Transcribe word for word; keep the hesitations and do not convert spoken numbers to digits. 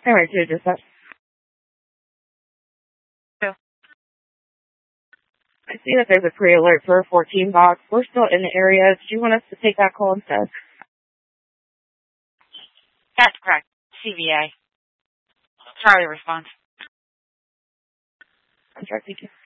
All right, two dispatch. Two. I see that there's a pre-alert for a fourteen box. We're still in the area. Do you want us to take that call instead? That's correct. C V A. Charlie responds. I'm sorry, thank you.